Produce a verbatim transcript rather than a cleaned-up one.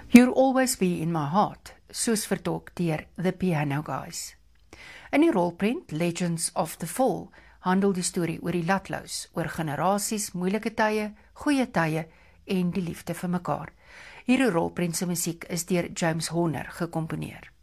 You'll Always Be in My Heart, soos vertolk deur The Piano Guys. In die rolprent Legends of the Fall handel die storie oor die Ludlows, oor generasies, moeilike tye, goeie tye en die liefde vir mekaar. Hierdie rolprent se musiek is deur James Horner gekomponeer.